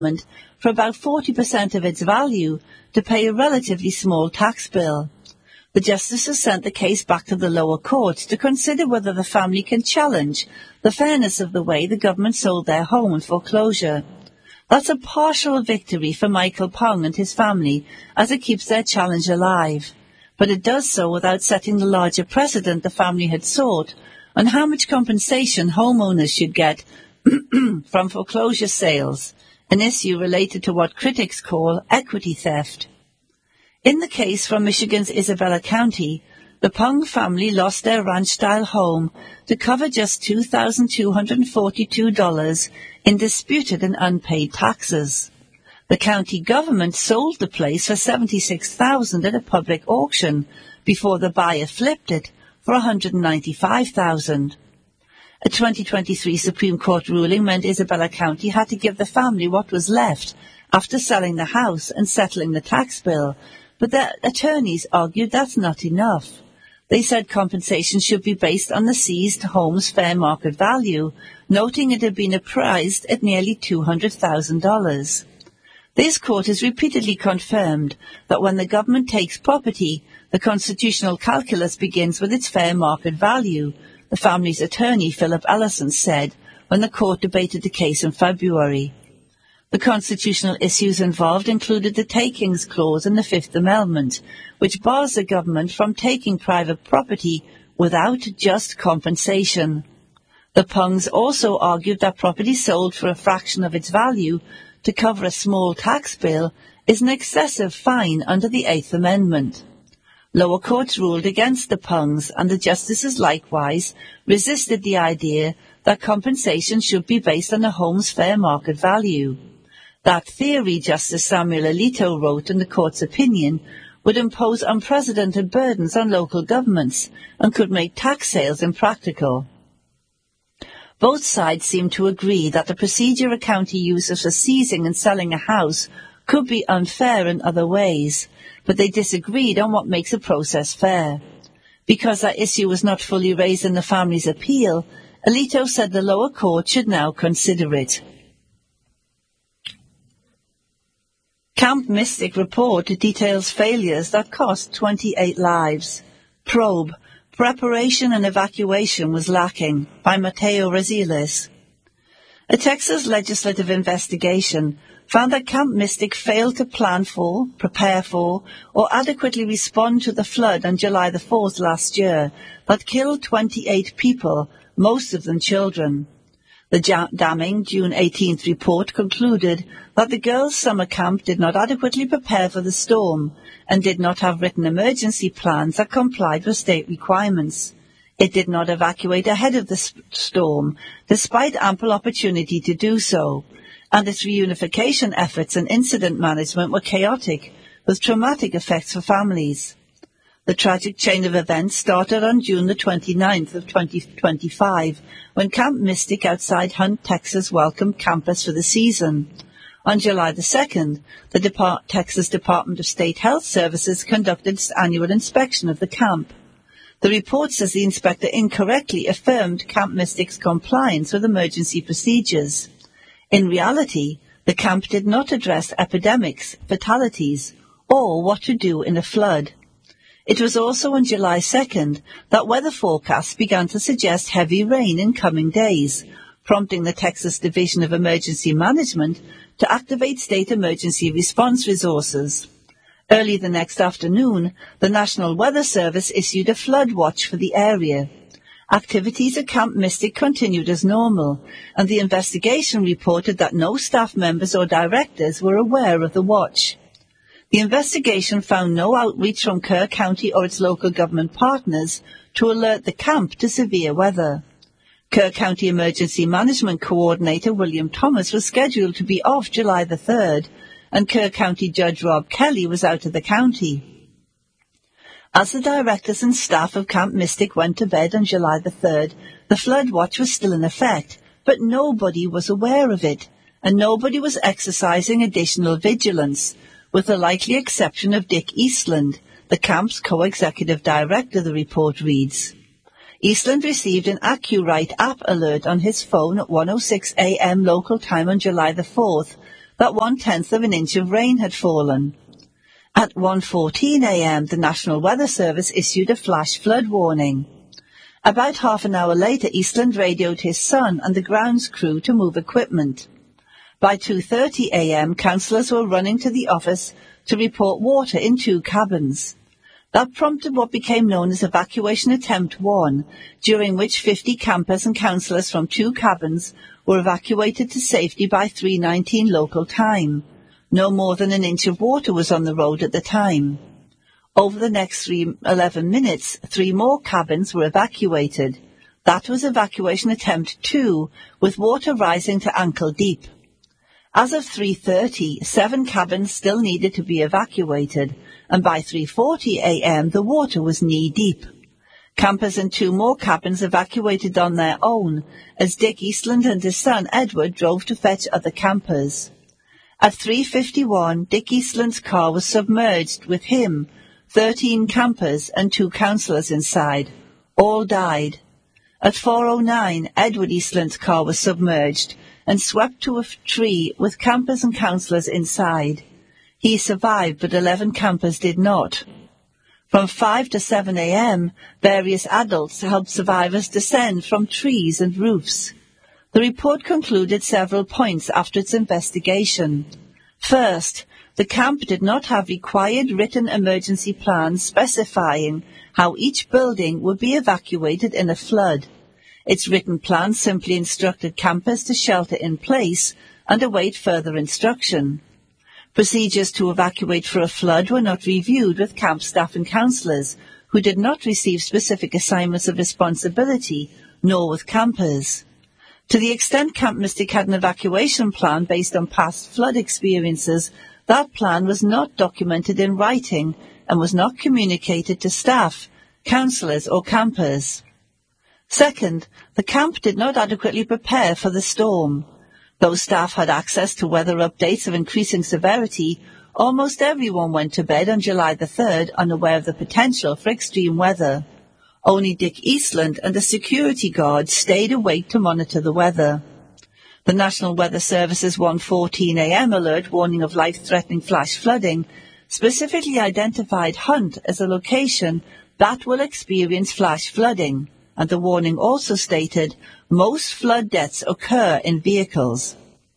for about 40% of its value to pay a relatively small tax bill. The justices sent the case back to the lower courts to consider whether the family can challenge the fairness of the way the government sold their home in foreclosure. That's a partial victory for Michael Pong and his family, as it keeps their challenge alive. But it does so without setting the larger precedent the family had sought on how much compensation homeowners should get from foreclosure sales, an issue related to what critics call equity theft. In the case from Michigan's Isabella County, the Pong family lost their ranch-style home to cover just $2,242 in disputed and unpaid taxes. The county government sold the place for $76,000 at a public auction before the buyer flipped it for $195,000. A 2023 Supreme Court ruling meant Isabella County had to give the family what was left after selling the house and settling the tax bill, but their attorneys argued that's not enough. They said compensation should be based on the seized home's fair market value, noting it had been appraised at nearly $200,000. This court has repeatedly confirmed that when the government takes property, the constitutional calculus begins with its fair market value, the family's attorney, Philip Ellison, said when the court debated the case in February. The constitutional issues involved included the Takings Clause in the Fifth Amendment, which bars the government from taking private property without just compensation. The Pongs also argued that property sold for a fraction of its value to cover a small tax bill is an excessive fine under the Eighth Amendment. Lower courts ruled against the Pongs, and the justices likewise resisted the idea that compensation should be based on a home's fair market value. That theory, Justice Samuel Alito wrote in the court's opinion, would impose unprecedented burdens on local governments and could make tax sales impractical. Both sides seem to agree that the procedure a county uses for seizing and selling a house could be unfair in other ways, but they disagreed on what makes a process fair. Because that issue was not fully raised in the family's appeal, Alito said the lower court should now consider it. Camp Mystic report details failures that cost 28 lives. Probe: Preparation and evacuation was lacking, by Mateo Rosiles. A Texas legislative investigation found that Camp Mystic failed to plan for, prepare for, or adequately respond to the flood on July the 4th last year that killed 28 people, most of them children. The damning June 18th report concluded that the girls' summer camp did not adequately prepare for the storm and did not have written emergency plans that complied with state requirements. It did not evacuate ahead of the storm, despite ample opportunity to do so, and its reunification efforts and incident management were chaotic, with traumatic effects for families. The tragic chain of events started on June the 29th of 2025, when Camp Mystic outside Hunt, Texas welcomed campers for the season. On July the 2nd, the Texas Department of State Health Services conducted its annual inspection of the camp. The report says the inspector incorrectly affirmed Camp Mystic's compliance with emergency procedures. In reality, the camp did not address epidemics, fatalities, or what to do in a flood. It was also on July 2nd that weather forecasts began to suggest heavy rain in coming days, prompting the Texas Division of Emergency Management to activate state emergency response resources. Early the next afternoon, the National Weather Service issued a flood watch for the area. Activities at Camp Mystic continued as normal, and the investigation reported that no staff members or directors were aware of the watch. The investigation found no outreach from Kerr County or its local government partners to alert the camp to severe weather. Kerr County Emergency Management Coordinator William Thomas was scheduled to be off July the 3rd, and Kerr County Judge Rob Kelly was out of the county. As the directors and staff of Camp Mystic went to bed on July the 3rd, the flood watch was still in effect, but nobody was aware of it, and nobody was exercising additional vigilance, with the likely exception of Dick Eastland, the camp's co-executive director, the report reads. Eastland received an AccuRite app alert on his phone at 1:06 a.m. local time on July the 4th that 1/10 of an inch of rain had fallen. At 1:14 a.m., the National Weather Service issued a flash flood warning. About half an hour later, Eastland radioed his son and the grounds crew to move equipment. By 2:30 a.m., councillors were running to the office to report water in 2 cabins. That prompted what became known as Evacuation Attempt 1, during which 50 campers and councillors from 2 cabins were evacuated to safety by 3:19 local time. No more than an inch of water was on the road at the time. Over the next 11 minutes, 3 more cabins were evacuated. That was Evacuation Attempt 2, with water rising to ankle deep. As of 3:30, 7 cabins still needed to be evacuated, and by 3:40 a.m. the water was knee-deep. Campers in 2 more cabins evacuated on their own, as Dick Eastland and his son Edward drove to fetch other campers. At 3:51, Dick Eastland's car was submerged with him, 13 campers and 2 councillors inside. All died. At 4:09, Edward Eastland's car was submerged and swept to a tree with campers and councillors inside. He survived, but 11 campers did not. From 5 to 7 a.m., various adults helped survivors descend from trees and roofs. The report concluded several points after its investigation. First, the camp did not have required written emergency plans specifying how each building would be evacuated in a flood. Its written plan simply instructed campers to shelter in place and await further instruction. Procedures to evacuate for a flood were not reviewed with camp staff and councillors, who did not receive specific assignments of responsibility, nor with campers. To the extent Camp Mystic had an evacuation plan based on past flood experiences, that plan was not documented in writing and was not communicated to staff, councillors or campers. Second, the camp did not adequately prepare for the storm. Though staff had access to weather updates of increasing severity, almost everyone went to bed on July the 3rd unaware of the potential for extreme weather. Only Dick Eastland and a security guard stayed awake to monitor the weather. The National Weather Service's 1:14 a.m. alert warning of life-threatening flash flooding specifically identified Hunt as a location that will experience flash flooding, and the warning also stated most flood deaths occur in vehicles.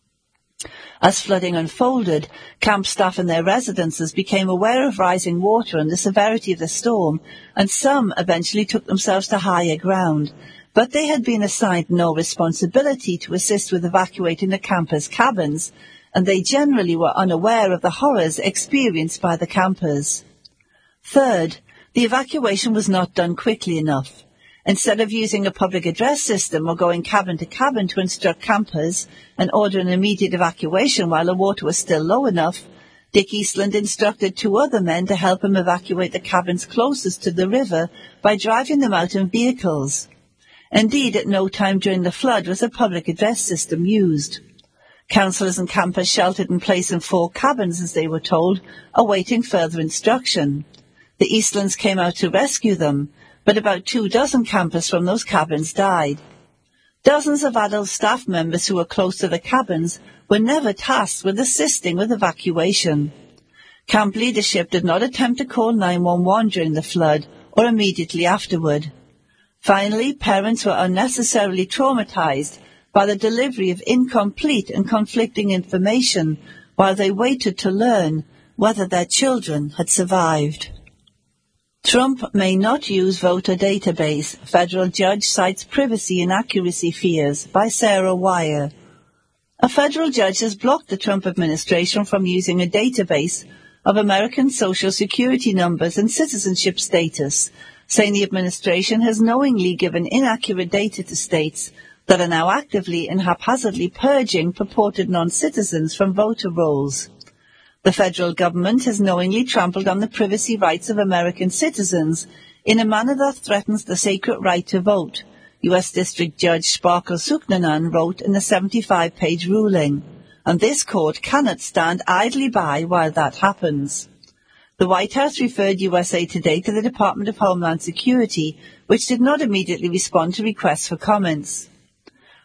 As flooding unfolded, camp staff and their residences became aware of rising water and the severity of the storm, and some eventually took themselves to higher ground, but they had been assigned no responsibility to assist with evacuating the campers' cabins, and they generally were unaware of the horrors experienced by the campers. Third, the evacuation was not done quickly enough. Instead of using a public address system or going cabin to cabin to instruct campers and order an immediate evacuation while the water was still low enough, Dick Eastland instructed 2 other men to help him evacuate the cabins closest to the river by driving them out in vehicles. Indeed, at no time during the flood was a public address system used. Councillors and campers sheltered in place in 4 cabins, as they were told, awaiting further instruction. The Eastlands came out to rescue them, but about 24 campers from those cabins died. Dozens of adult staff members who were close to the cabins were never tasked with assisting with evacuation. Camp leadership did not attempt to call 911 during the flood or immediately afterward. Finally, parents were unnecessarily traumatized by the delivery of incomplete and conflicting information while they waited to learn whether their children had survived. Trump may not use voter database. Federal judge cites privacy and accuracy fears, by Sarah Wire. A federal judge has blocked the Trump administration from using a database of American Social Security numbers and citizenship status, saying the administration has knowingly given inaccurate data to states that are now actively and haphazardly purging purported non-citizens from voter rolls. The federal government has knowingly trampled on the privacy rights of American citizens in a manner that threatens the sacred right to vote, U.S. District Judge Sparkle Suknanan wrote in a 75-page ruling, and this court cannot stand idly by while that happens. The White House referred USA Today to the Department of Homeland Security, which did not immediately respond to requests for comments.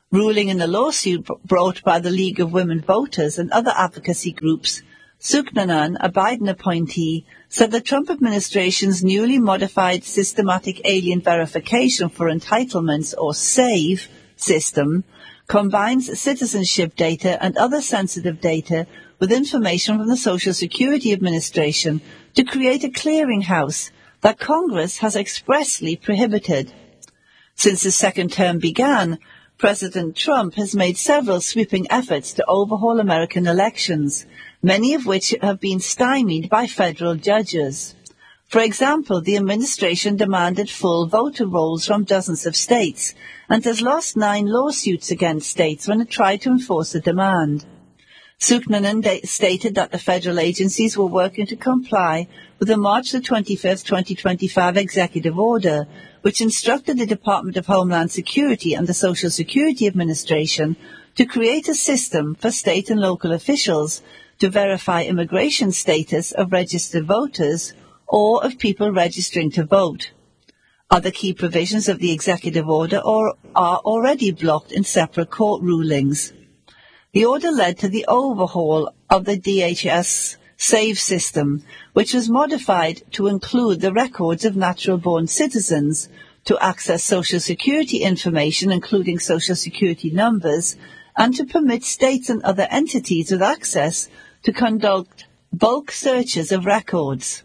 Ruling in a lawsuit brought by the League of Women Voters and other advocacy groups, Suknanan, a Biden appointee, said the Trump administration's newly modified Systematic Alien Verification for Entitlements, or SAVE, system combines citizenship data and other sensitive data with information from the Social Security Administration to create a clearinghouse that Congress has expressly prohibited. Since his second term began, President Trump has made several sweeping efforts to overhaul American elections, many of which have been stymied by federal judges. For example, the administration demanded full voter rolls from dozens of states and has lost 9 lawsuits against states when it tried to enforce the demand. Suknanan stated that the federal agencies were working to comply with the March 25, 2025 executive order, which instructed the Department of Homeland Security and the Social Security Administration to create a system for state and local officials to verify immigration status of registered voters or of people registering to vote. Other key provisions of the executive order are already blocked in separate court rulings. The order led to the overhaul of the DHS SAVE system, which was modified to include the records of natural-born citizens to access Social Security information, including Social Security numbers, and to permit states and other entities with access to conduct bulk searches of records.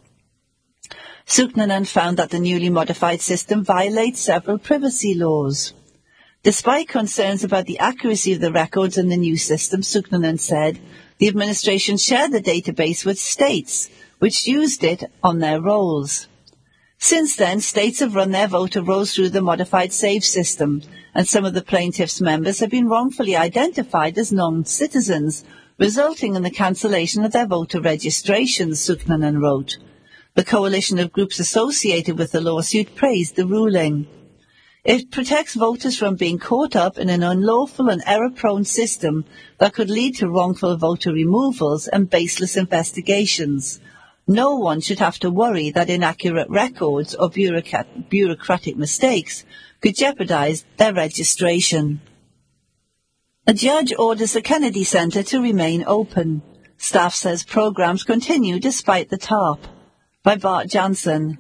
Suknanan found that the newly modified system violates several privacy laws. Despite concerns about the accuracy of the records in the new system, Suknanan said, the administration shared the database with states, which used it on their rolls. Since then, states have run their voter rolls through the modified SAVE system, and some of the plaintiffs' members have been wrongfully identified as non-citizens, resulting in the cancellation of their voter registrations, Suknanan wrote. The coalition of groups associated with the lawsuit praised the ruling. It protects voters from being caught up in an unlawful and error-prone system that could lead to wrongful voter removals and baseless investigations. No one should have to worry that inaccurate records or bureaucratic mistakes could jeopardize their registration. A judge orders the Kennedy Center to remain open. Staff says programs continue despite the tarp. By Bart Jansen.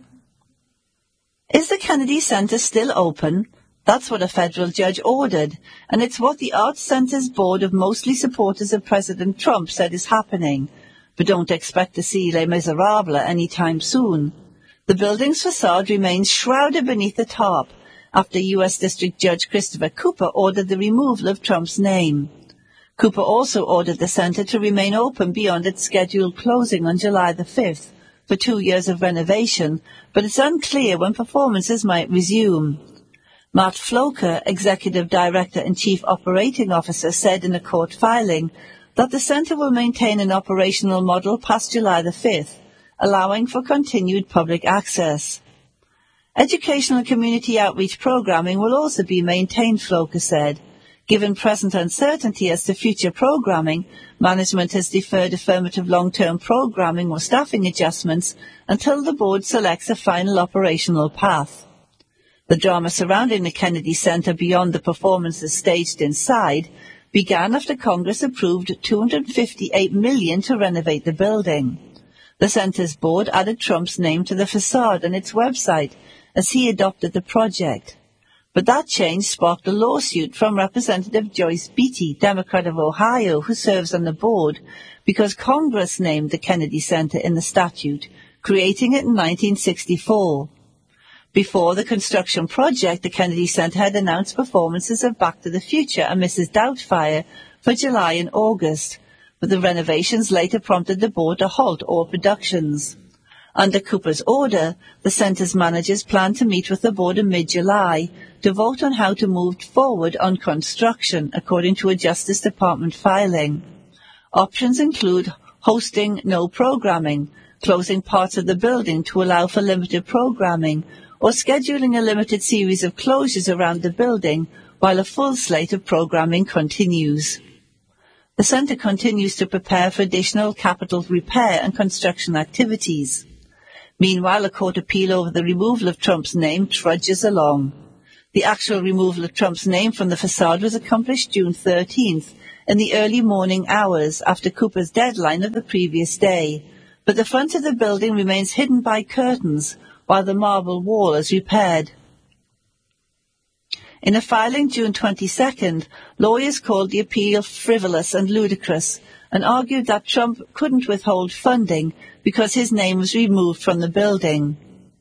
Is the Kennedy Center still open? That's what a federal judge ordered, and it's what the Arts Center's board of mostly supporters of President Trump said is happening. But don't expect to see Les Miserables anytime soon. The building's facade remains shrouded beneath the tarp after U.S. District Judge Christopher Cooper ordered the removal of Trump's name. Cooper also ordered the center to remain open beyond its scheduled closing on July the 5th. For 2 years of renovation, but it's unclear when performances might resume. Matt Floker, Executive Director and Chief Operating Officer, said in a court filing that the center will maintain an operational model past July the 5th, allowing for continued public access. Educational and community outreach programming will also be maintained, Floker said. Given present uncertainty as to future programming, management has deferred affirmative long-term programming or staffing adjustments until the board selects a final operational path. The drama surrounding the Kennedy Center beyond the performances staged inside began after Congress approved $258 million to renovate the building. The center's board added Trump's name to the facade on its website as he adopted the project. But that change sparked a lawsuit from Representative Joyce Beatty, Democrat of Ohio, who serves on the board, because Congress named the Kennedy Center in the statute, creating it in 1964. Before the construction project, the Kennedy Center had announced performances of Back to the Future and Mrs. Doubtfire for July and August, but the renovations later prompted the board to halt all productions. Under Cooper's order, the center's managers plan to meet with the board in mid-July to vote on how to move forward on construction, according to a Justice Department filing. Options include hosting no programming, closing parts of the building to allow for limited programming, or scheduling a limited series of closures around the building while a full slate of programming continues. The center continues to prepare for additional capital repair and construction activities. Meanwhile, a court appeal over the removal of Trump's name trudges along. The actual removal of Trump's name from the facade was accomplished June 13th, in the early morning hours after Cooper's deadline of the previous day, but the front of the building remains hidden by curtains while the marble wall is repaired. In a filing June 22nd, lawyers called the appeal frivolous and ludicrous and argued that Trump couldn't withhold funding because his name was removed from the building.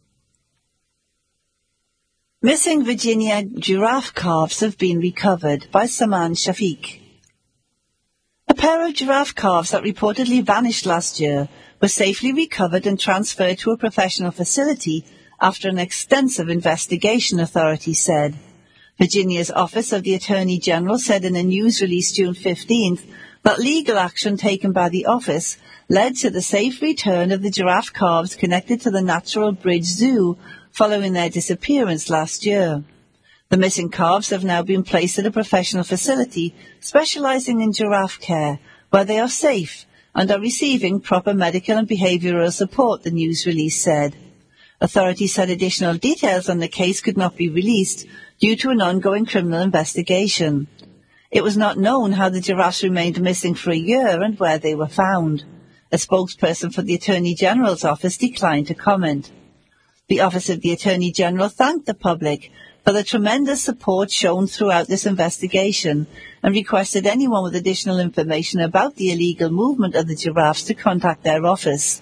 Missing Virginia giraffe calves have been recovered by Saman Shafiq. A pair of giraffe calves that reportedly vanished last year were safely recovered and transferred to a professional facility after an extensive investigation, authorities said. Virginia's Office of the Attorney General said in a news release June 15th that legal action taken by the office led to the safe return of the giraffe calves connected to the Natural Bridge Zoo following their disappearance last year. The missing calves have now been placed at a professional facility specializing in giraffe care, where they are safe and are receiving proper medical and behavioral support, the news release said. Authorities said additional details on the case could not be released due to an ongoing criminal investigation. It was not known how the giraffes remained missing for a year and where they were found. A spokesperson for the Attorney General's office declined to comment. The Office of the Attorney General thanked the public for the tremendous support shown throughout this investigation and requested anyone with additional information about the illegal movement of the giraffes to contact their office.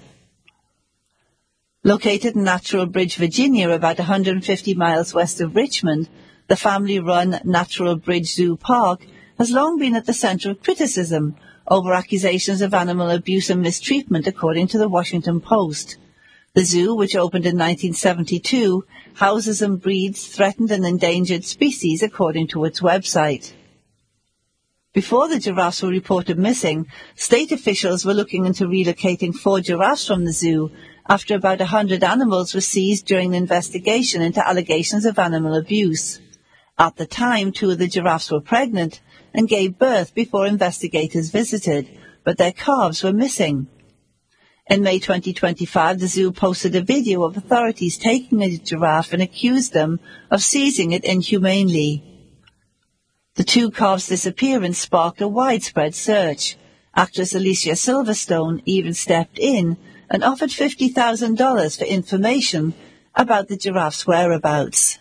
Located in Natural Bridge, Virginia, about 150 miles west of Richmond, the family-run Natural Bridge Zoo Park has long been at the center of criticism over accusations of animal abuse and mistreatment, according to the Washington Post. The zoo, which opened in 1972, houses and breeds threatened and endangered species, according to its website. Before the giraffes were reported missing, state officials were looking into relocating 4 giraffes from the zoo after about 100 animals were seized during the investigation into allegations of animal abuse. At the time, 2 of the giraffes were pregnant and gave birth before investigators visited, but their calves were missing. In May 2025, the zoo posted a video of authorities taking a giraffe and accused them of seizing it inhumanely. The 2 calves' disappearance sparked a widespread search. Actress Alicia Silverstone even stepped in and offered $50,000 for information about the giraffe's whereabouts.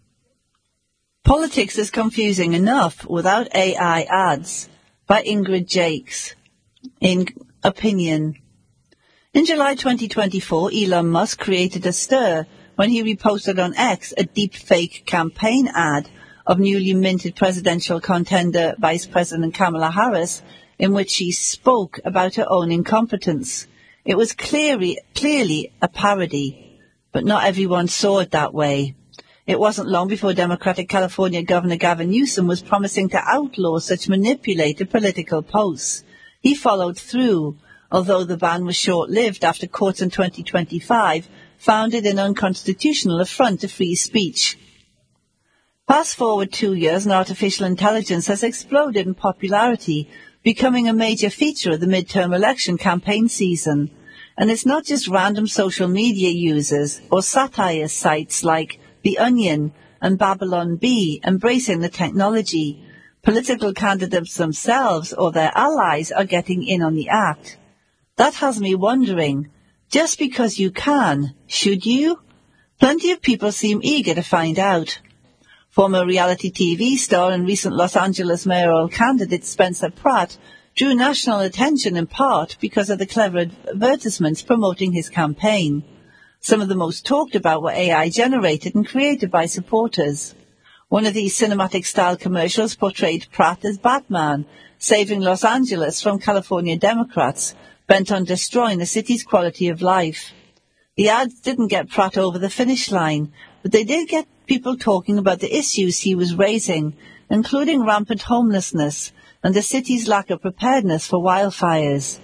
Politics is confusing enough without AI ads, by Ingrid Jakes. In opinion. In July 2024, Elon Musk created a stir when he reposted on X a deepfake campaign ad of newly minted presidential contender Vice President Kamala Harris, in which she spoke about her own incompetence. It was clearly a parody, but not everyone saw it that way. It wasn't long before Democratic California Governor Gavin Newsom was promising to outlaw such manipulated political posts. He followed through, although the ban was short-lived after courts in 2025 found it an unconstitutional affront to free speech. Fast forward 2 years and artificial intelligence has exploded in popularity, becoming a major feature of the midterm election campaign season. And it's not just random social media users or satire sites like The Onion and Babylon Bee embracing the technology. Political candidates themselves or their allies are getting in on the act. That has me wondering, just because you can, should you? Plenty of people seem eager to find out. Former reality TV star and recent Los Angeles mayoral candidate Spencer Pratt drew national attention in part because of the clever advertisements promoting his campaign. Some of the most talked about were AI-generated and created by supporters. One of these cinematic-style commercials portrayed Pratt as Batman, saving Los Angeles from California Democrats bent on destroying the city's quality of life. The ads didn't get Pratt over the finish line, but they did get people talking about the issues he was raising, including rampant homelessness and the city's lack of preparedness for wildfires.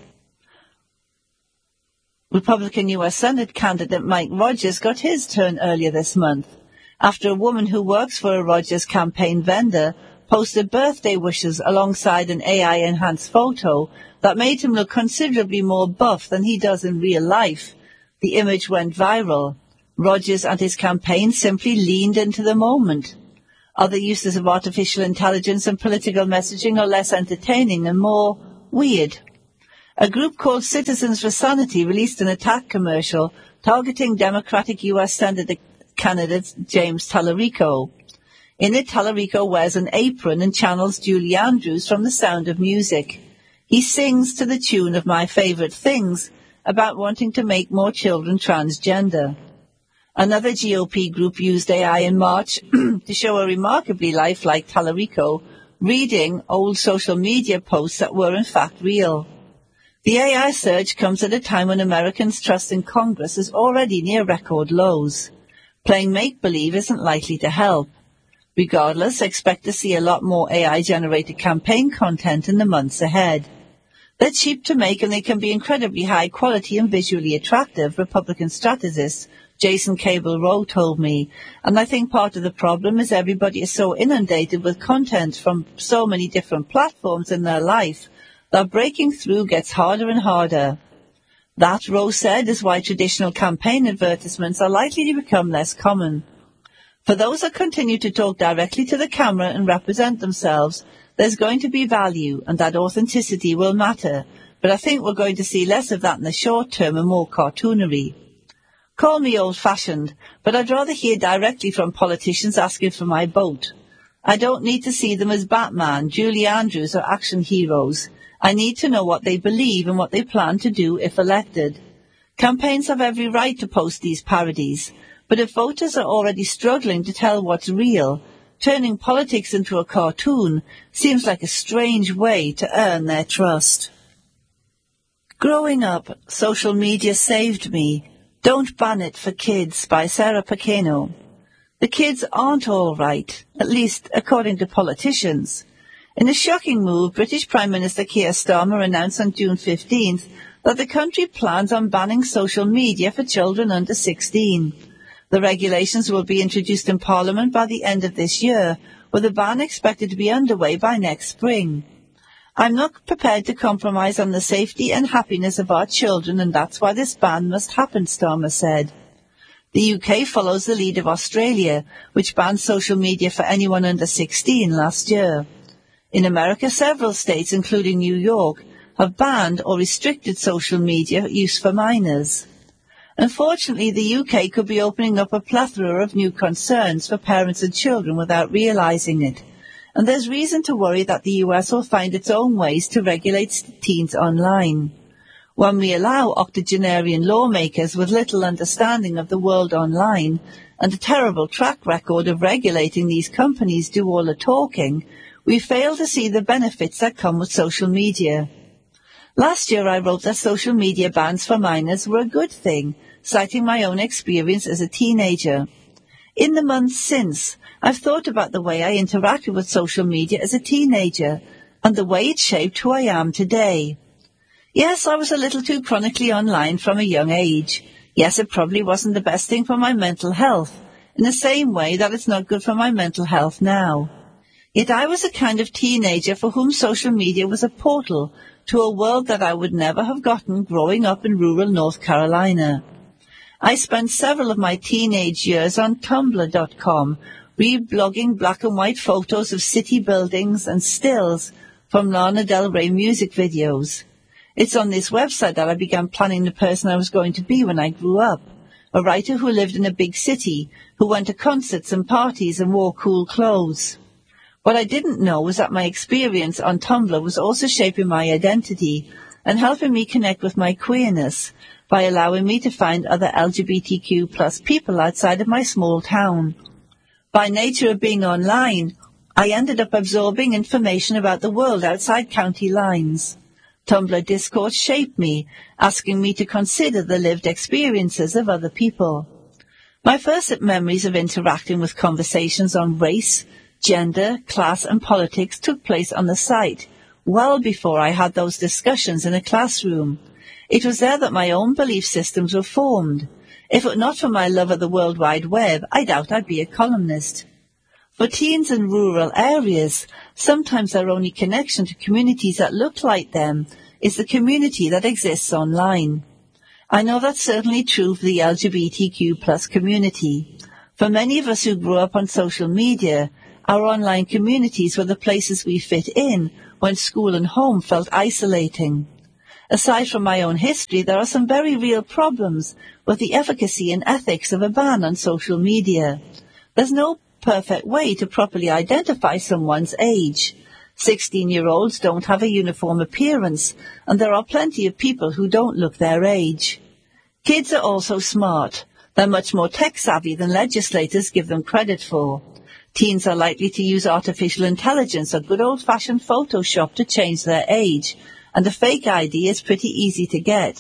Republican U.S. Senate candidate Mike Rogers got his turn earlier this month, after a woman who works for a Rogers campaign vendor posted birthday wishes alongside an AI-enhanced photo that made him look considerably more buff than he does in real life. The image went viral. Rogers and his campaign simply leaned into the moment. Other uses of artificial intelligence and political messaging are less entertaining and more weird. A group called Citizens for Sanity released an attack commercial targeting Democratic U.S. Senate candidate James Tallarico. In it, Tallarico wears an apron and channels Julie Andrews from The Sound of Music. He sings to the tune of My Favorite Things about wanting to make more children transgender. Another GOP group used AI in March to show a remarkably lifelike Tallarico reading old social media posts that were in fact real. The AI surge comes at a time when Americans' trust in Congress is already near record lows. Playing make-believe isn't likely to help. Regardless, expect to see a lot more AI-generated campaign content in the months ahead. They're cheap to make and they can be incredibly high quality and visually attractive, Republican strategist Jason Cable-Rowe told me. And I think part of the problem is everybody is so inundated with content from so many different platforms in their life that breaking through gets harder and harder. That, Rowe said, is why traditional campaign advertisements are likely to become less common. For those that continue to talk directly to the camera and represent themselves, there's going to be value and that authenticity will matter, but I think we're going to see less of that in the short term and more cartoonery. Call me old-fashioned, but I'd rather hear directly from politicians asking for my vote. I don't need to see them as Batman, Julie Andrews or action heroes. I need to know what they believe and what they plan to do if elected. Campaigns have every right to post these parodies, but if voters are already struggling to tell what's real, turning politics into a cartoon seems like a strange way to earn their trust. Growing up, social media saved me. Don't Ban It for Kids by Sarah Pequeno. The kids aren't all right, at least according to politicians. In a shocking move, British Prime Minister Keir Starmer announced on June 15th that the country plans on banning social media for children under 16. The regulations will be introduced in Parliament by the end of this year, with a ban expected to be underway by next spring. I'm not prepared to compromise on the safety and happiness of our children, and that's why this ban must happen, Starmer said. The UK follows the lead of Australia, which banned social media for anyone under 16 last year. In America, several states, including New York, have banned or restricted social media use for minors. Unfortunately, the UK could be opening up a plethora of new concerns for parents and children without realizing it. And there's reason to worry that the US will find its own ways to regulate teens online. When we allow octogenarian lawmakers with little understanding of the world online and a terrible track record of regulating these companies do all the talking, we fail to see the benefits that come with social media. Last year I wrote that social media bans for minors were a good thing, citing my own experience as a teenager. In the months since, I've thought about the way I interacted with social media as a teenager and the way it shaped who I am today. Yes, I was a little too chronically online from a young age. Yes, it probably wasn't the best thing for my mental health, in the same way that it's not good for my mental health now. Yet I was a kind of teenager for whom social media was a portal to a world that I would never have gotten growing up in rural North Carolina. I spent several of my teenage years on Tumblr.com, reblogging black and white photos of city buildings and stills from Lana Del Rey music videos. It's on this website that I began planning the person I was going to be when I grew up, a writer who lived in a big city, who went to concerts and parties and wore cool clothes. What I didn't know was that my experience on Tumblr was also shaping my identity and helping me connect with my queerness by allowing me to find other LGBTQ plus people outside of my small town. By nature of being online, I ended up absorbing information about the world outside county lines. Tumblr discourse shaped me, asking me to consider the lived experiences of other people. My first memories of interacting with conversations on race, gender, class and politics took place on the site, well before I had those discussions in a classroom. It was there that my own belief systems were formed. If it were not for my love of the World Wide Web, I doubt I'd be a columnist. For teens in rural areas, sometimes their only connection to communities that look like them is the community that exists online. I know that's certainly true for the LGBTQ plus community. For many of us who grew up on social media, Our online communities were the places we fit in when school and home felt isolating. Aside from my own history, there are some very real problems with the efficacy and ethics of a ban on social media. There's no perfect way to properly identify someone's age. 16-year-olds don't have a uniform appearance, and there are plenty of people who don't look their age. Kids are also smart. They're much more tech-savvy than legislators give them credit for. Teens are likely to use artificial intelligence or good old-fashioned Photoshop to change their age, and a fake ID is pretty easy to get.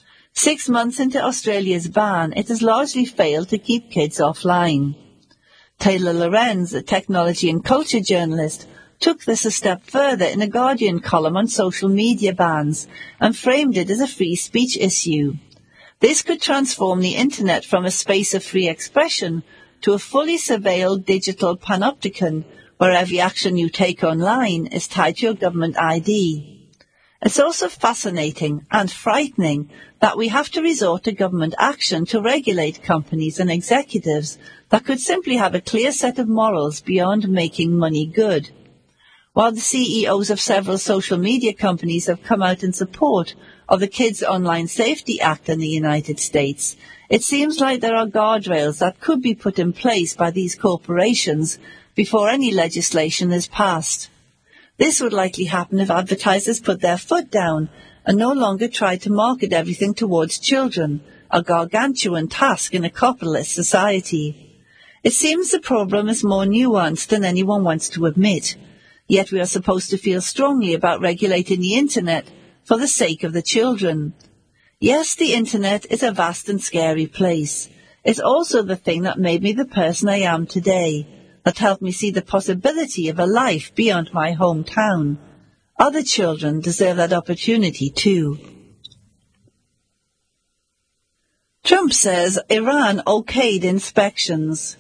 6 months into Australia's ban, it has largely failed to keep kids offline. Taylor Lorenz, a technology and culture journalist, took this a step further in a Guardian column on social media bans and framed it as a free speech issue. This could transform the internet from a space of free expression to a fully surveilled digital panopticon where every action you take online is tied to your government ID. It's also fascinating and frightening that we have to resort to government action to regulate companies and executives that could simply have a clear set of morals beyond making money good. While the CEOs of several social media companies have come out in support of the Kids Online Safety Act in the United States, it seems like there are guardrails that could be put in place by these corporations before any legislation is passed. This would likely happen if advertisers put their foot down and no longer tried to market everything towards children, a gargantuan task in a capitalist society. It seems the problem is more nuanced than anyone wants to admit, yet we are supposed to feel strongly about regulating the internet for the sake of the children. Yes, the internet is a vast and scary place. It's also the thing that made me the person I am today, that helped me see the possibility of a life beyond my hometown. Other children deserve that opportunity too. Trump says Iran okayed inspections.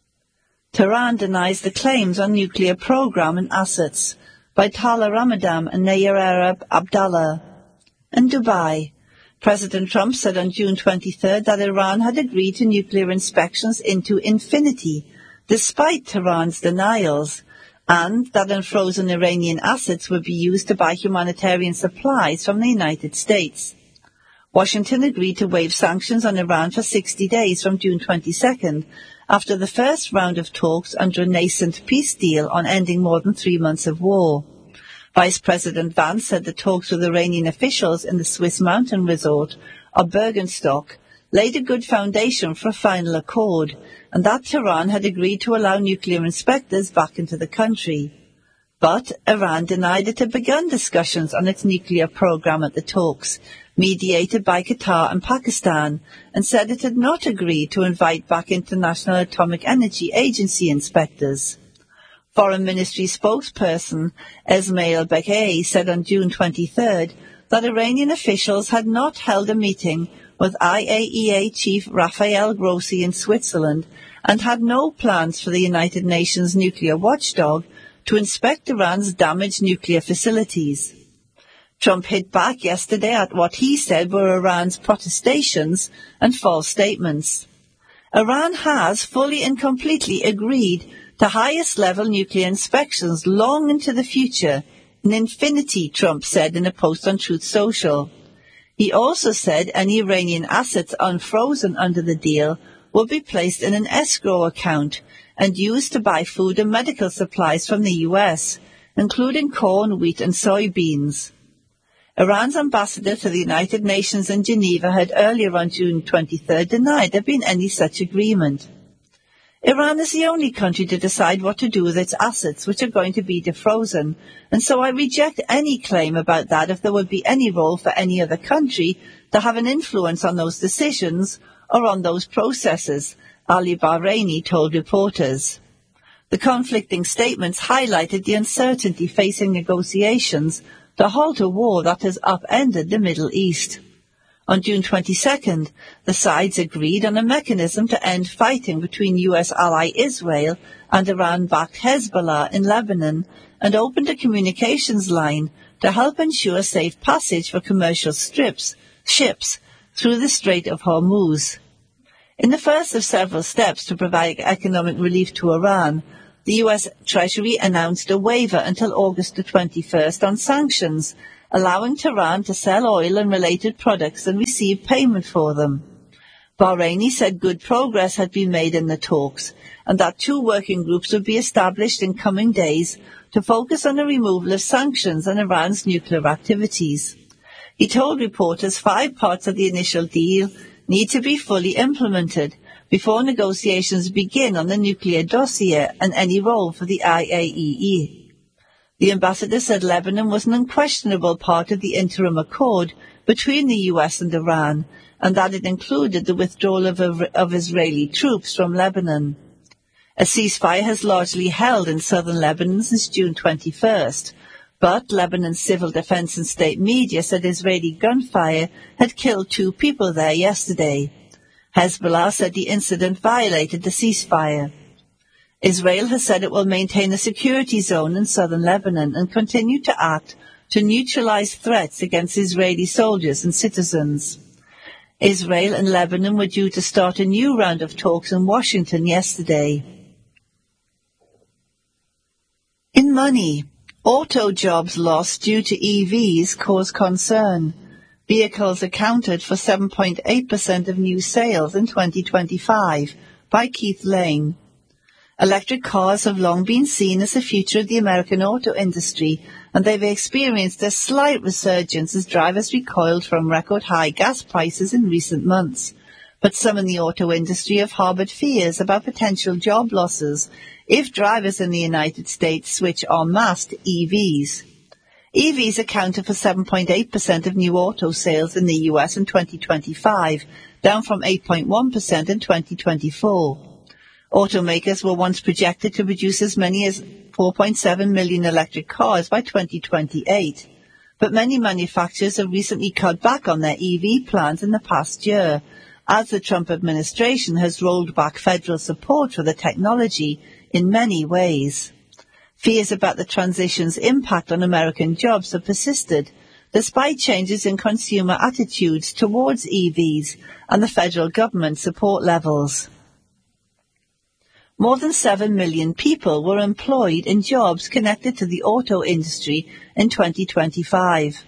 Tehran denies the claims on nuclear program and assets by Tala Ramadan and Nayar Arab Abdallah. In Dubai, President Trump said on June 23rd that Iran had agreed to nuclear inspections into infinity, despite Tehran's denials, and that unfrozen Iranian assets would be used to buy humanitarian supplies from the United States. Washington agreed to waive sanctions on Iran for 60 days from June 22nd, after the first round of talks under a nascent peace deal on ending more than 3 months of war. Vice President Vance said the talks with Iranian officials in the Swiss mountain resort of Bergenstock laid a good foundation for a final accord, and that Tehran had agreed to allow nuclear inspectors back into the country. But Iran denied it had begun discussions on its nuclear program at the talks, mediated by Qatar and Pakistan, and said it had not agreed to invite back International Atomic Energy Agency inspectors. Foreign Ministry spokesperson Esmail Beghei said on June 23rd that Iranian officials had not held a meeting with IAEA Chief Rafael Grossi in Switzerland and had no plans for the United Nations nuclear watchdog to inspect Iran's damaged nuclear facilities. Trump hit back yesterday at what he said were Iran's protestations and false statements. Iran has fully and completely agreed to highest-level nuclear inspections long into the future, in infinity, Trump said in a post on Truth Social. He also said any Iranian assets unfrozen under the deal will be placed in an escrow account and used to buy food and medical supplies from the US, including corn, wheat and soybeans. Iran's ambassador to the United Nations in Geneva had earlier on June 23rd denied there had been any such agreement. Iran is the only country to decide what to do with its assets, which are going to be defrozen, and so I reject any claim about that if there would be any role for any other country to have an influence on those decisions or on those processes, Ali Bahraini told reporters. The conflicting statements highlighted the uncertainty facing negotiations to halt a war that has upended the Middle East. On June 22nd, the sides agreed on a mechanism to end fighting between US ally Israel and Iran-backed Hezbollah in Lebanon and opened a communications line to help ensure safe passage for commercial ships through the Strait of Hormuz. In the first of several steps to provide economic relief to Iran, the US Treasury announced a waiver until August the 21st on sanctions, allowing Tehran to sell oil and related products and receive payment for them. Bahraini said good progress had been made in the talks, and that 2 working groups would be established in coming days to focus on the removal of sanctions and Iran's nuclear activities. He told reporters 5 parts of the initial deal need to be fully implemented before negotiations begin on the nuclear dossier and any role for the IAEA. The ambassador said Lebanon was an unquestionable part of the interim accord between the US and Iran, and that it included the withdrawal of Israeli troops from Lebanon. A ceasefire has largely held in southern Lebanon since June 21st, but Lebanon's civil defense and state media said Israeli gunfire had killed 2 people there yesterday. Hezbollah said the incident violated the ceasefire. Israel has said it will maintain a security zone in southern Lebanon and continue to act to neutralize threats against Israeli soldiers and citizens. Israel and Lebanon were due to start a new round of talks in Washington yesterday. In money, auto jobs lost due to EVs cause concern. Vehicles accounted for 7.8% of new sales in 2025, by Keith Lane. Electric cars have long been seen as the future of the American auto industry, and they've experienced a slight resurgence as drivers recoiled from record-high gas prices in recent months. But some in the auto industry have harbored fears about potential job losses if drivers in the United States switch en masse to EVs. EVs accounted for 7.8% of new auto sales in the US in 2025, down from 8.1% in 2024. Automakers were once projected to produce as many as 4.7 million electric cars by 2028, but many manufacturers have recently cut back on their EV plans in the past year, as the Trump administration has rolled back federal support for the technology in many ways. Fears about the transition's impact on American jobs have persisted, despite changes in consumer attitudes towards EVs and the federal government support levels. More than 7 million people were employed in jobs connected to the auto industry in 2025.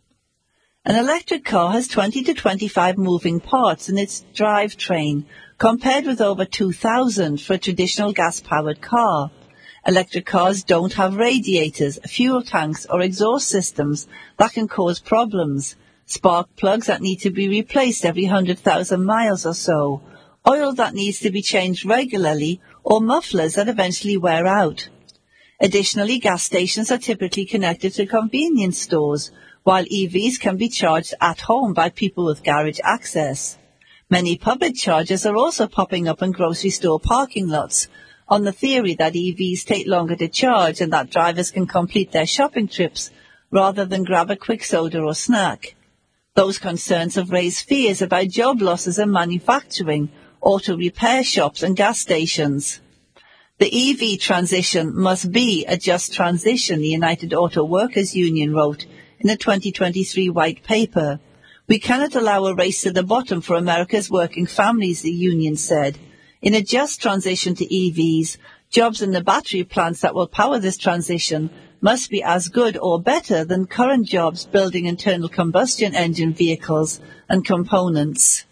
An electric car has 20 to 25 moving parts in its drivetrain, compared with over 2,000 for a traditional gas-powered car. Electric cars don't have radiators, fuel tanks, or exhaust systems that can cause problems, spark plugs that need to be replaced every 100,000 miles or so, oil that needs to be changed regularly, or mufflers that eventually wear out. Additionally, gas stations are typically connected to convenience stores, while EVs can be charged at home by people with garage access. Many public chargers are also popping up in grocery store parking lots, on the theory that EVs take longer to charge and that drivers can complete their shopping trips rather than grab a quick soda or snack. Those concerns have raised fears about job losses in manufacturing, auto repair shops and gas stations. The EV transition must be a just transition, the United Auto Workers Union wrote in a 2023 white paper. We cannot allow a race to the bottom for America's working families, the union said. In a just transition to EVs, jobs in the battery plants that will power this transition must be as good or better than current jobs building internal combustion engine vehicles and components.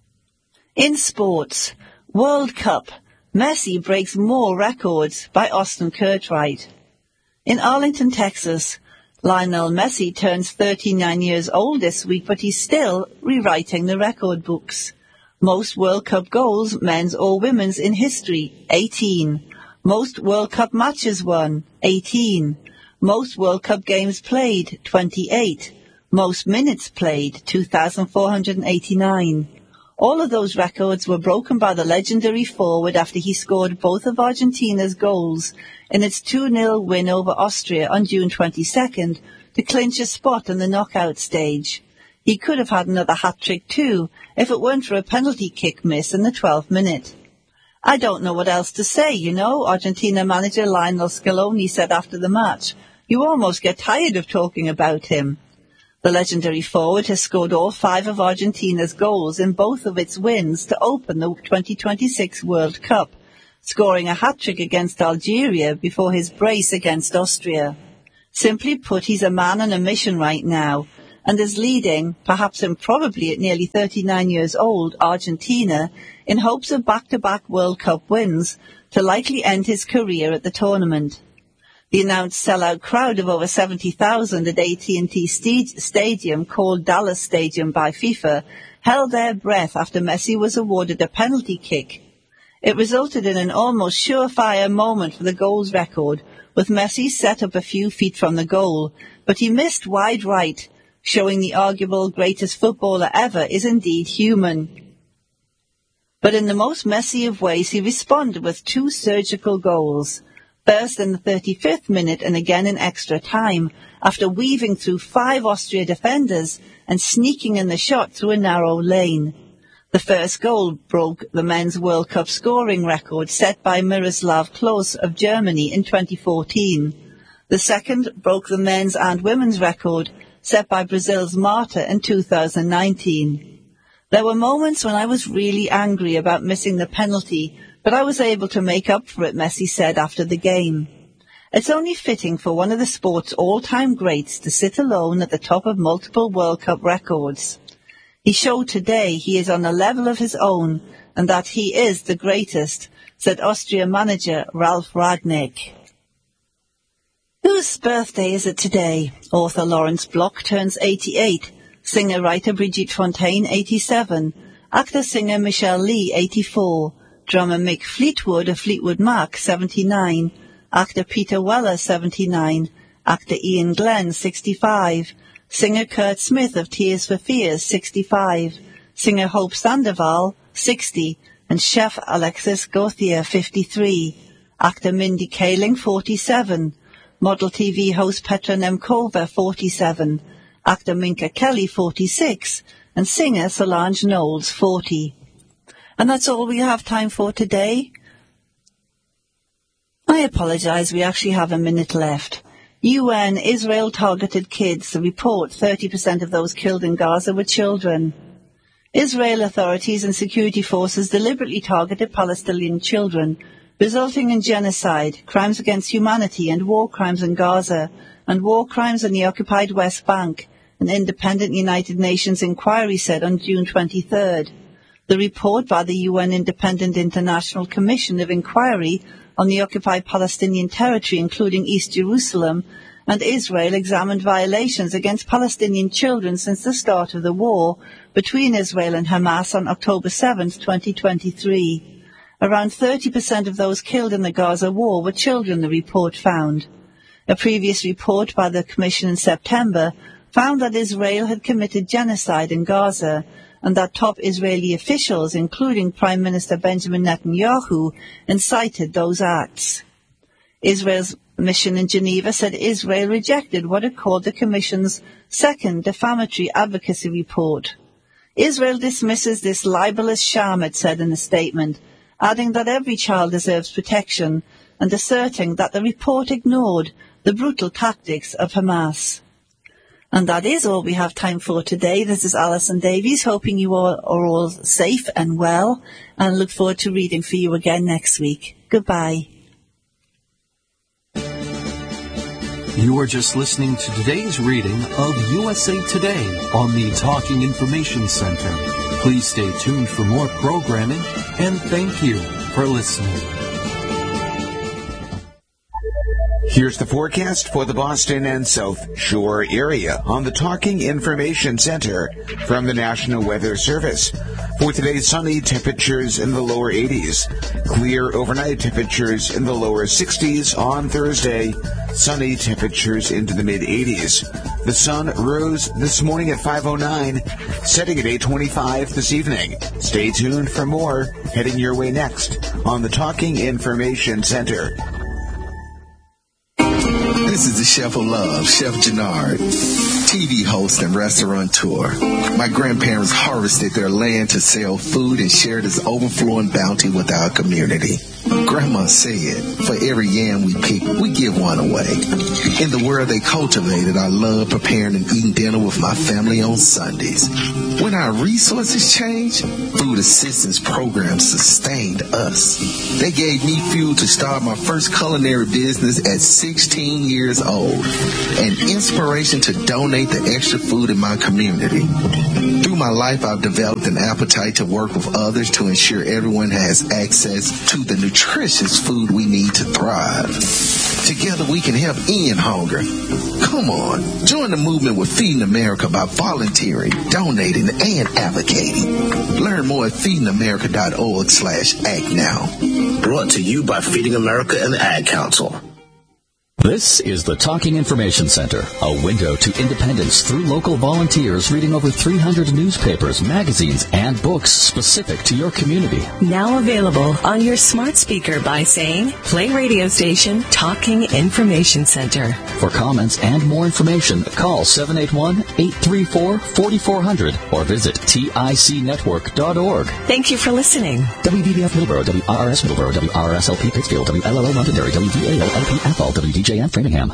In sports, World Cup, Messi breaks more records, by Austin Curtright. In Arlington, Texas, Lionel Messi turns 39 years old this week, but he's still rewriting the record books. Most World Cup goals, men's or women's, in history, 18. Most World Cup matches won, 18. Most World Cup games played, 28. Most minutes played, 2,489. All of those records were broken by the legendary forward after he scored both of Argentina's goals in its 2-0 win over Austria on June 22nd to clinch a spot in the knockout stage. He could have had another hat-trick too if it weren't for a penalty kick miss in the 12th minute. I don't know what else to say, Argentina manager Lionel Scaloni said after the match. You almost get tired of talking about him. The legendary forward has scored all 5 of Argentina's goals in both of its wins to open the 2026 World Cup, scoring a hat-trick against Algeria before his brace against Austria. Simply put, he's a man on a mission right now, and is leading, perhaps improbably at nearly 39 years old, Argentina in hopes of back-to-back World Cup wins to likely end his career at the tournament. The announced sellout crowd of over 70,000 at AT&T Stadium, called Dallas Stadium by FIFA, held their breath after Messi was awarded a penalty kick. It resulted in an almost surefire moment for the goals record, with Messi set up a few feet from the goal, but he missed wide right, showing the arguable greatest footballer ever is indeed human. But in the most messy of ways, he responded with two surgical goals. First in the 35th minute and again in extra time, after weaving through 5 Austria defenders and sneaking in the shot through a narrow lane. The first goal broke the men's World Cup scoring record set by Miroslav Klose of Germany in 2014. The second broke the men's and women's record set by Brazil's Marta in 2019. There were moments when I was really angry about missing the penalty, but I was able to make up for it, Messi said after the game. It's only fitting for one of the sport's all-time greats to sit alone at the top of multiple World Cup records. He showed today he is on a level of his own and that he is the greatest, said Austria manager Ralf Rangnick. Whose birthday is it today? Author Lawrence Block turns 88, singer-writer Brigitte Fontaine 87, actor-singer Michelle Lee 84, drummer Mick Fleetwood of Fleetwood Mac 79, actor Peter Weller 79, actor Ian Glenn 65, singer Kurt Smith of Tears for Fears 65, singer Hope Sandoval 60, and chef Alexis Gauthier 53, actor Mindy Kaling 47, model TV host Petra Nemkova 47, actor Minka Kelly 46, and singer Solange Knowles 40. And that's all we have time for today. I apologize, we actually have a minute left. UN Israel targeted kids. The report, 30% of those killed in Gaza were children. Israel authorities and security forces deliberately targeted Palestinian children, resulting in genocide, crimes against humanity and war crimes in Gaza, and war crimes in the occupied West Bank, an independent United Nations inquiry said on June 23rd. The report by the UN Independent International Commission of Inquiry on the occupied Palestinian territory, including East Jerusalem, and Israel examined violations against Palestinian children since the start of the war between Israel and Hamas on October 7, 2023. Around 30% of those killed in the Gaza war were children, the report found. A previous report by the Commission in September found that Israel had committed genocide in Gaza, and that top Israeli officials, including Prime Minister Benjamin Netanyahu, incited those acts. Israel's mission in Geneva said Israel rejected what it called the Commission's second defamatory advocacy report. Israel dismisses this libelous sham, it said in a statement, adding that every child deserves protection and asserting that the report ignored the brutal tactics of Hamas. And that is all we have time for today. This is Alison Davies, hoping you all are all safe and well, and look forward to reading for you again next week. Goodbye. You are just listening to today's reading of USA Today on the Talking Information Center. Please stay tuned for more programming, and thank you for listening. Here's the forecast for the Boston and South Shore area on the Talking Information Center from the National Weather Service. For today, sunny, temperatures in the lower 80s. Clear overnight, temperatures in the lower 60s. On Thursday, sunny, temperatures into the mid-80s. The sun rose this morning at 5:09, setting at 8:25 this evening. Stay tuned for more heading your way next on the Talking Information Center. This is the Chef of Love, Chef Gennard, TV host and restaurateur. My grandparents harvested their land to sell food and share this overflowing bounty with our community. Grandma said, for every yam we pick, we give one away. In the world they cultivated, I love preparing and eating dinner with my family on Sundays. When our resources changed, food assistance programs sustained us. They gave me fuel to start my first culinary business at 16 years old, and inspiration to donate the extra food in my community. Through my life, I've developed an appetite to work with others to ensure everyone has access to the nutritious food we need to thrive. Together we can help end hunger. Come on, join the movement with Feeding America by volunteering, donating, and advocating. Learn more at feedingamerica.org/act now. Brought to you by Feeding America and the Ad Council. This is the Talking Information Center, a window to independence through local volunteers reading over 300 newspapers, magazines, and books specific to your community. Now available on your smart speaker by saying, play radio station Talking Information Center. For comments and more information, call 781-834-4400 or visit ticnetwork.org. Thank you for listening. WBBF Middleborough, WRRS Middleborough, WRSLP Pittsfield, WLLO Londonderry, WVALLP Athol, WDJN Framingham.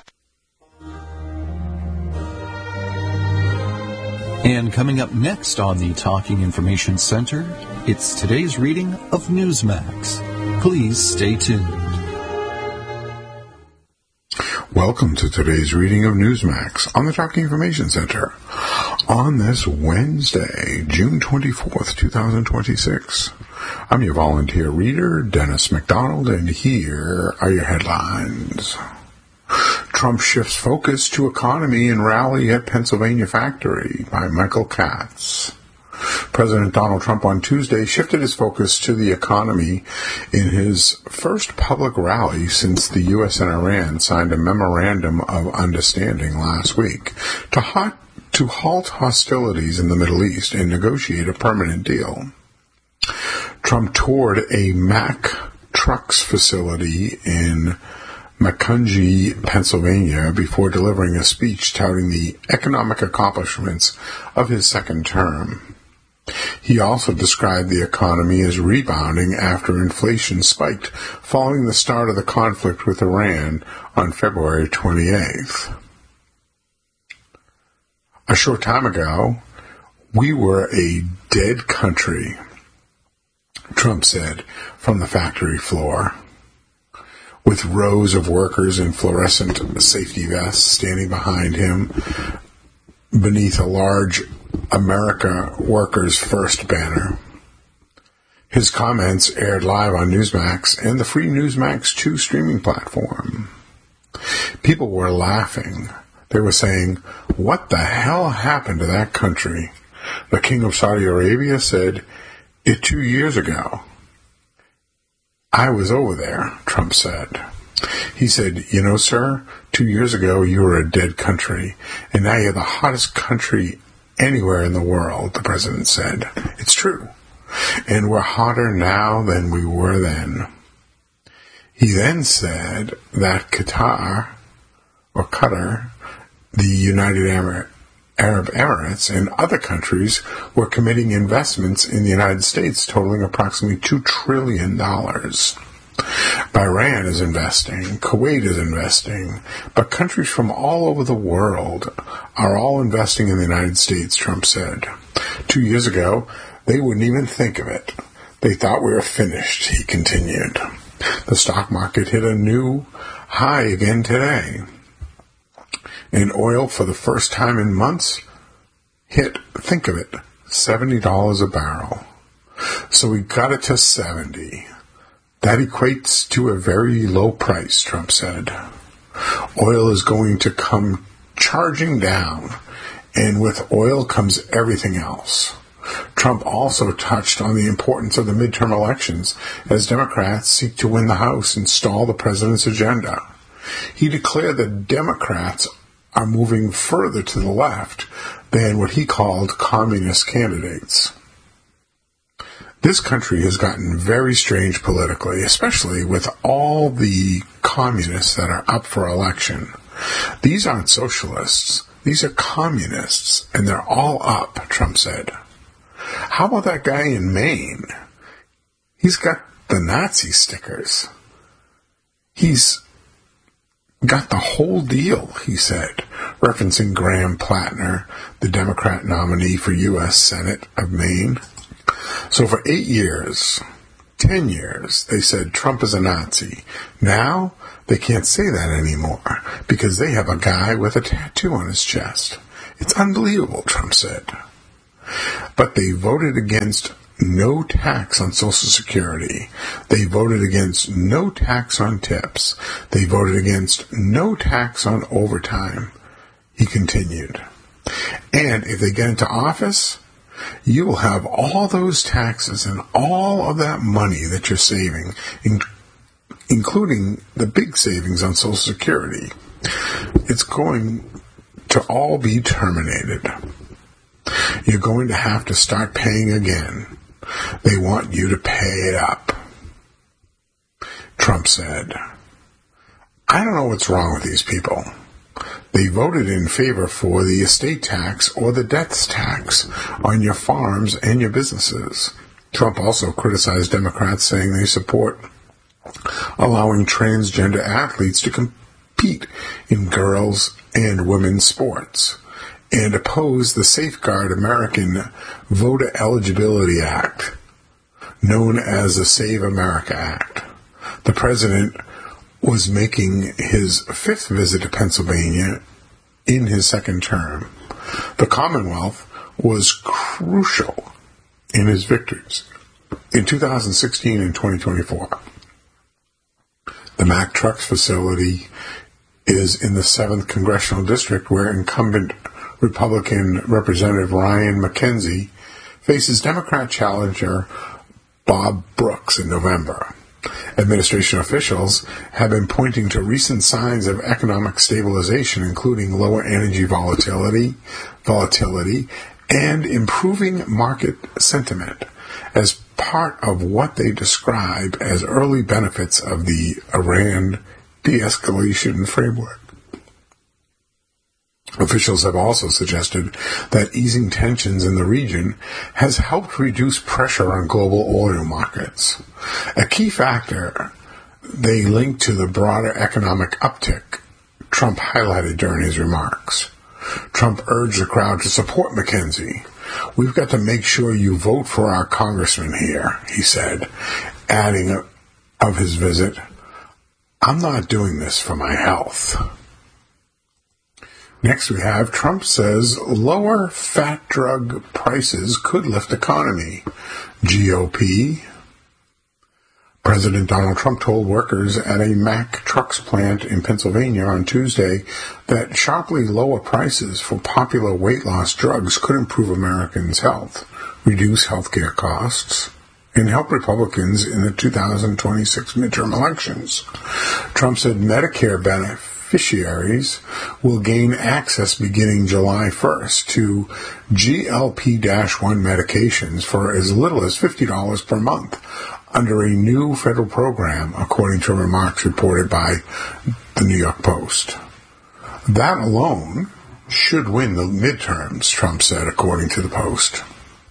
And coming up next on the Talking Information Center, it's today's reading of Newsmax. Please stay tuned. Welcome to today's reading of Newsmax on the Talking Information Center on this Wednesday, June 24th, 2026. I'm your volunteer reader, Dennis McDonald, and here are your headlines. Trump shifts focus to economy in rally at Pennsylvania factory by Michael Katz. President Donald Trump on Tuesday shifted his focus to the economy in his first public rally since the U.S. and Iran signed a memorandum of understanding last week to halt hostilities in the Middle East and negotiate a permanent deal. Trump toured a Mack Trucks facility in Macungie, Pennsylvania, before delivering a speech touting the economic accomplishments of his second term. He also described the economy as rebounding after inflation spiked following the start of the conflict with Iran on February 28th. A short time ago, we were a dead country, Trump said from the factory floor, with rows of workers in fluorescent safety vests standing behind him beneath a large America Workers First banner. His comments aired live on Newsmax and the free Newsmax 2 streaming platform. People were laughing. They were saying, "What the hell happened to that country?" The King of Saudi Arabia said it 2 years ago. "I was over there," Trump said. He said, "You know, sir, 2 years ago you were a dead country, and now you're the hottest country anywhere in the world," the president said. It's true. And we're hotter now than we were then. He then said that Qatar, the United Arab Emirates, and other countries were committing investments in the United States totaling approximately $2 trillion. Bahrain is investing, Kuwait is investing, but countries from all over the world are all investing in the United States, Trump said. 2 years ago, they wouldn't even think of it. They thought we were finished, he continued. The stock market hit a new high again today. And oil, for the first time in months, hit, think of it, $70 a barrel. So we got it to 70. That equates to a very low price, Trump said. Oil is going to come charging down, and with oil comes everything else. Trump also touched on the importance of the midterm elections as Democrats seek to win the House and stall the president's agenda. He declared that Democrats are moving further to the left than what he called communist candidates. This country has gotten very strange politically, especially with all the communists that are up for election. These aren't socialists. These are communists, and they're all up, Trump said. How about that guy in Maine? He's got the Nazi stickers. He's got the whole deal, he said, referencing Graham Plattner, the Democrat nominee for U.S. Senate of Maine. So for 8 years, 10 years, they said Trump is a Nazi. Now, they can't say that anymore because they have a guy with a tattoo on his chest. It's unbelievable, Trump said. But they voted against no tax on Social Security. They voted against no tax on tips. They voted against no tax on overtime, he continued. And if they get into office, you will have all those taxes and all of that money that you're saving, including the big savings on Social Security. It's going to all be terminated. You're going to have to start paying again. They want you to pay it up. Trump said, I don't know what's wrong with these people. They voted in favor for the estate tax or the death tax on your farms and your businesses. Trump also criticized Democrats, saying they support allowing transgender athletes to compete in girls' and women's sports, and opposed the Safeguard American Voter Eligibility Act, known as the Save America Act. The president was making his 5th visit to Pennsylvania in his second term. The Commonwealth was crucial in his victories in 2016 and 2024. The Mack Trucks facility is in the 7th Congressional District, where incumbent Republican Representative Ryan McKenzie faces Democrat challenger Bob Brooks in November. Administration officials have been pointing to recent signs of economic stabilization, including lower energy volatility, and improving market sentiment, as part of what they describe as early benefits of the Iran de-escalation framework. Officials have also suggested that easing tensions in the region has helped reduce pressure on global oil markets. A key factor they link to the broader economic uptick Trump highlighted during his remarks. Trump urged the crowd to support McKenzie. We've got to make sure you vote for our congressman here, he said, adding of his visit, I'm not doing this for my health. Next we have Trump says lower fat drug prices could lift economy. GOP. President Donald Trump told workers at a Mack Trucks plant in Pennsylvania on Tuesday that sharply lower prices for popular weight loss drugs could improve Americans' health, reduce healthcare costs, and help Republicans in the 2026 midterm elections. Trump said Medicare beneficiaries will gain access beginning July 1st to GLP-1 medications for as little as $50 per month under a new federal program, according to remarks reported by the New York Post. That alone should win the midterms, Trump said, according to the Post.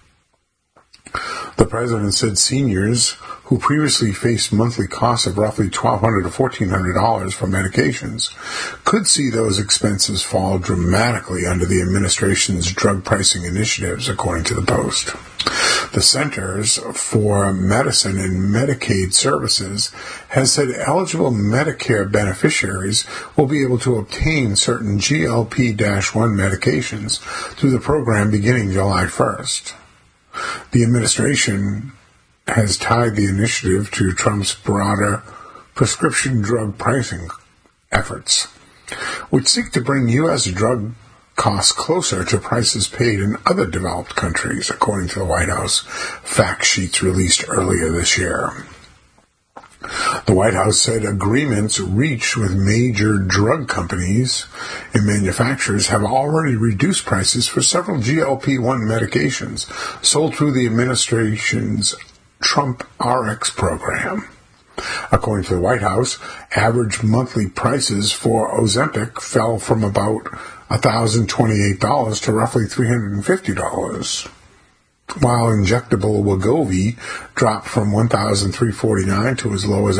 The president said seniors who previously faced monthly costs of roughly $1,200 to $1,400 for medications could see those expenses fall dramatically under the administration's drug pricing initiatives, according to the Post. The Centers for Medicine and Medicaid Services has said eligible Medicare beneficiaries will be able to obtain certain GLP-1 medications through the program beginning July 1st. The administration has tied the initiative to Trump's broader prescription drug pricing efforts, which seek to bring U.S. drug costs closer to prices paid in other developed countries, according to the White House fact sheets released earlier this year. The White House said agreements reached with major drug companies and manufacturers have already reduced prices for several GLP-1 medications sold through the administration's Trump RX program. According to the White House, average monthly prices for Ozempic fell from about $1,028 to roughly $350. while injectable Wegovy dropped from $1,349 to as low as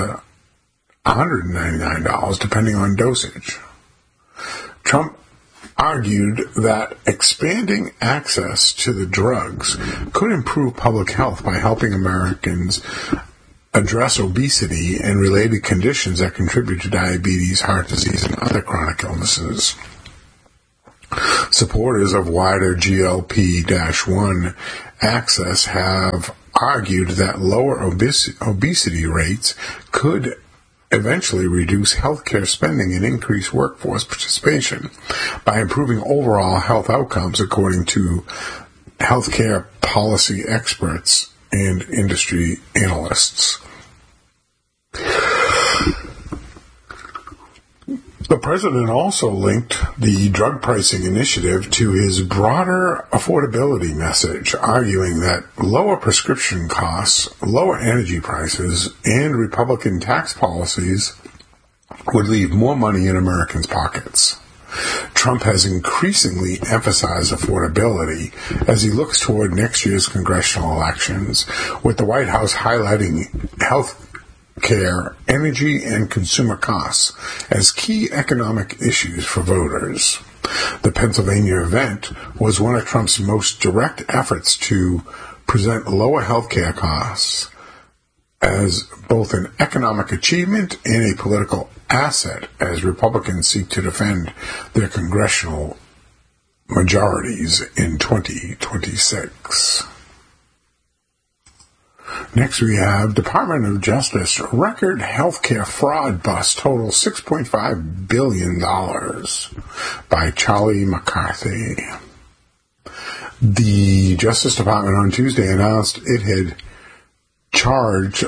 $199, depending on dosage. Trump argued that expanding access to the drugs could improve public health by helping Americans address obesity and related conditions that contribute to diabetes, heart disease, and other chronic illnesses. Supporters of wider GLP-1 access have argued that lower obesity rates could eventually reduce healthcare spending and increase workforce participation by improving overall health outcomes, according to healthcare policy experts and industry analysts. The president also linked the drug pricing initiative to his broader affordability message, arguing that lower prescription costs, lower energy prices, and Republican tax policies would leave more money in Americans' pockets. Trump has increasingly emphasized affordability as he looks toward next year's congressional elections, with the White House highlighting health care, energy, and consumer costs as key economic issues for voters. The Pennsylvania event was one of Trump's most direct efforts to present lower health care costs as both an economic achievement and a political asset as Republicans seek to defend their congressional majorities in 2026. Next we have Department of Justice record healthcare fraud bust totals $6.5 billion by Charlie McCarthy. The Justice Department on Tuesday announced it had charged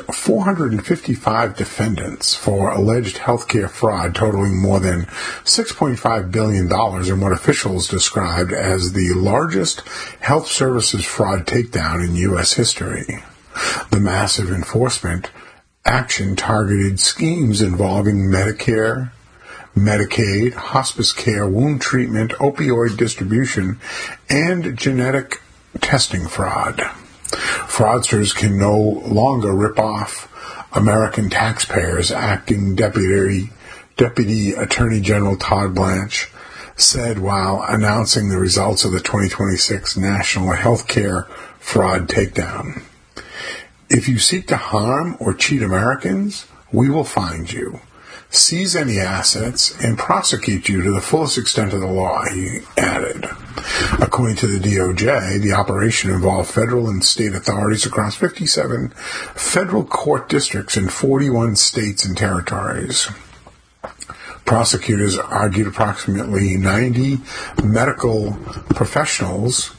455 defendants for alleged healthcare fraud totaling more than $6.5 billion in what officials described as the largest health services fraud takedown in U.S. history. The massive enforcement action targeted schemes involving Medicare, Medicaid, hospice care, wound treatment, opioid distribution, and genetic testing fraud. Fraudsters can no longer rip off American taxpayers, acting Deputy Attorney General Todd Blanche said while announcing the results of the 2026 National Healthcare Fraud Takedown. If you seek to harm or cheat Americans, we will find you, seize any assets, and prosecute you to the fullest extent of the law, he added. According to the DOJ, the operation involved federal and state authorities across 57 federal court districts in 41 states and territories. Prosecutors argued approximately 90 medical professionals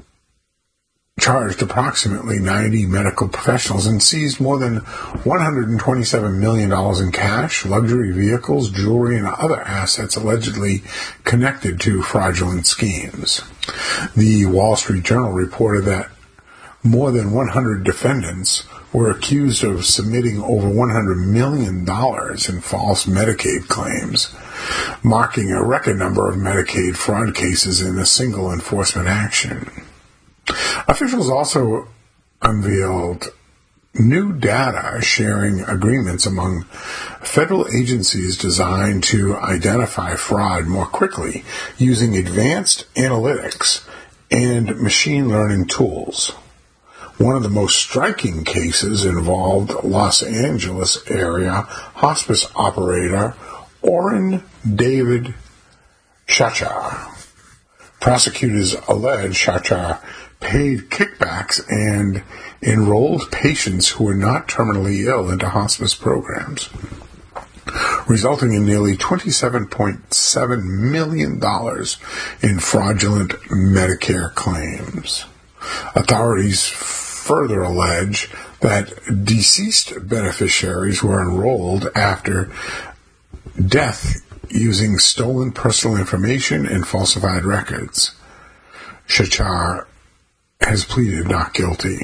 charged approximately 90 medical professionals and seized more than $127 million in cash, luxury vehicles, jewelry, and other assets allegedly connected to fraudulent schemes. The Wall Street Journal reported that more than 100 defendants were accused of submitting over $100 million in false Medicaid claims, marking a record number of Medicaid fraud cases in a single enforcement action. Officials also unveiled new data sharing agreements among federal agencies designed to identify fraud more quickly using advanced analytics and machine learning tools. One of the most striking cases involved Los Angeles area hospice operator Orrin David Shachar. Prosecutors allege Shachar paid kickbacks and enrolled patients who were not terminally ill into hospice programs, resulting in nearly $27.7 million in fraudulent Medicare claims. Authorities further allege that deceased beneficiaries were enrolled after death using stolen personal information and falsified records. Shachar has pleaded not guilty.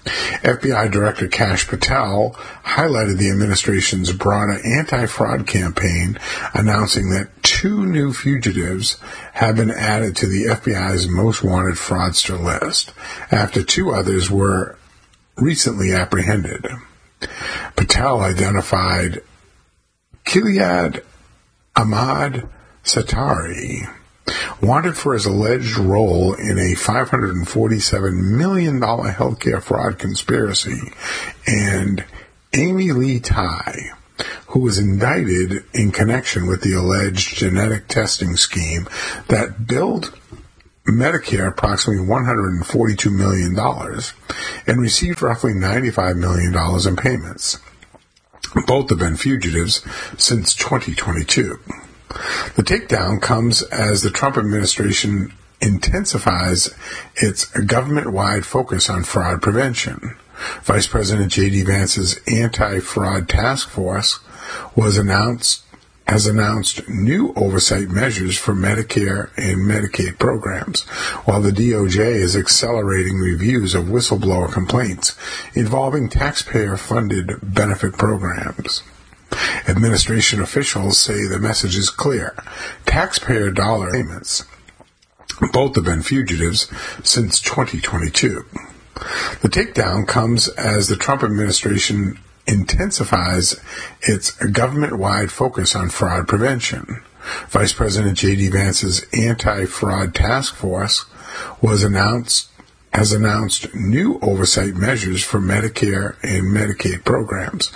FBI Director Kash Patel highlighted the administration's broader anti-fraud campaign, announcing that 2 new fugitives have been added to the FBI's most wanted fraudster list, after 2 others were recently apprehended. Patel identified Kiliad Ahmad Satari, wanted for his alleged role in a $547 million healthcare fraud conspiracy, and Amy Lee Tai, who was indicted in connection with the alleged genetic testing scheme that billed Medicare approximately $142 million and received roughly $95 million in payments. Both have been fugitives since 2022. The takedown comes as the Trump administration intensifies its government-wide focus on fraud prevention. Vice President J.D. Vance's anti-fraud task force has announced new oversight measures for Medicare and Medicaid programs, while the DOJ is accelerating reviews of whistleblower complaints involving taxpayer-funded benefit programs. Administration officials say the message is clear. Taxpayer dollar payments. Both have been fugitives since 2022. The takedown comes as the Trump administration intensifies its government-wide focus on fraud prevention. Vice President J.D. Vance's anti-fraud task force has announced new oversight measures for Medicare and Medicaid programs,